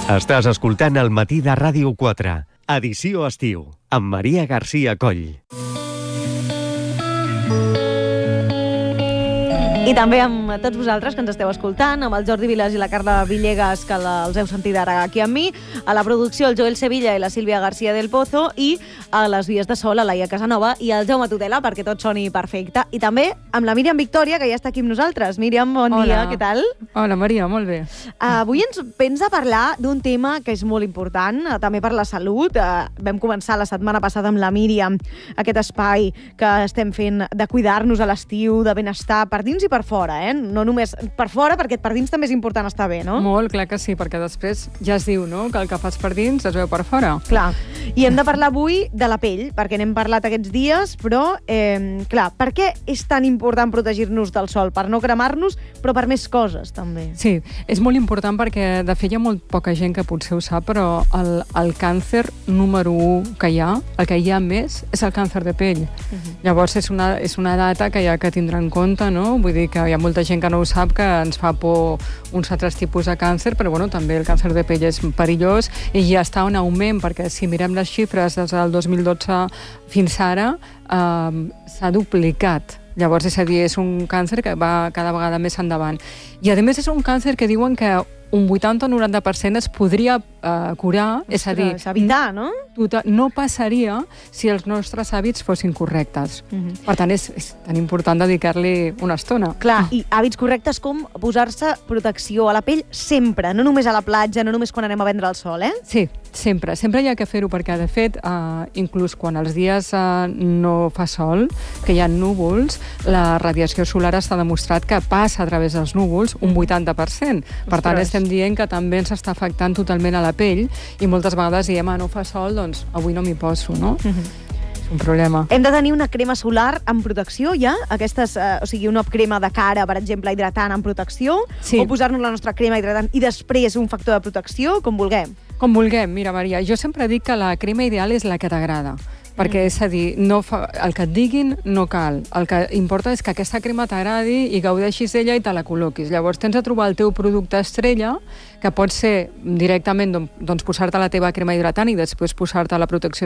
Estàs escoltant El matí de Ràdio 4, edició estiu, amb Maria Garcia Coll. I també amb tots vosaltres que ens esteu escoltant, amb el Jordi Vilas i la Carla Villegas, que els heu sentit ara aquí amb mi, a la producció el Joel Sevilla i la Sílvia García del Pozo, i a les vies de so la Laia Casanova i el Jaume Tudela, perquè tot soni perfecte. I també amb la Míriam Victòria, que ja està aquí amb nosaltres. Míriam, bon dia, què tal? Hola, Maria, molt bé. Avui ens pensa parlar d'un tema que és molt important, també per la salut. Vam començar la setmana passada amb la Míriam aquest espai que estem fent de cuidar-nos a l'estiu, de benestar per dins i per fora, no només per fora, perquè per dins també és important estar bé, no? Molt, clar que sí, perquè després ja es diu, no?, que el que fas per dins es veu per fora. Clar, i hem de parlar avui de la pell, perquè n'hem parlat aquests dies, però, clar, per què és tan important protegir-nos del sol? Per no cremar-nos, però per més coses, també. Sí, és molt important perquè, de fet, hi ha molt poca gent que potser ho sap, però el càncer número 1 que hi ha, el que hi ha més, és el càncer de pell. Llavors, és una data que hi ha que tindre en compte, no? Vull dir que hi ha molta gent que no ho sap, que ens fa por uns altres tipus de càncer, però bueno, també el càncer de pell és perillós i ja està en augment, perquè si mirem les xifres des del 2012 fins ara, s'ha duplicat. Llavors, és a dir, és un càncer que va cada vegada més endavant. I, a més, és un càncer que diuen que un 80 o 90% es podria curar, és a dir... evitar, no? No passaria si els nostres hàbits fossin correctes. Per tant, és tan important dedicar-li una estona. Clar, i hàbits correctes com posar-se protecció a la pell sempre, no només a la platja, no només quan anem a vendre el sol, Sí, sempre. Sempre hi ha que fer-ho, perquè, de fet, inclús quan els dies no fa sol, que hi ha núvols, la radiació solar està demostrat que passa a través dels núvols un 80%. Per tant, estem dient que també ens està afectant totalment a la pell i moltes vegades diem, no fa sol, doncs avui no m'hi poso, no? És un problema. Hem de tenir una crema solar amb protecció, ja? Aquestes, o sigui, una crema de cara, per exemple, hidratant amb protecció? Sí. O posar-nos la nostra crema hidratant i després un factor de protecció, com vulguem? Com vulguem. Mira, Maria, jo sempre dic que la crema ideal és la que t'agrada. Perquè, és a dir, el que et diguin no cal. El que importa és que aquesta crema t'agradi i gaudeixis d'ella i te la col·loquis. Llavors tens de trobar el teu producte estrella, que pot ser directament doncs, posar-te la teva crema hidratant i després posar-te la protecció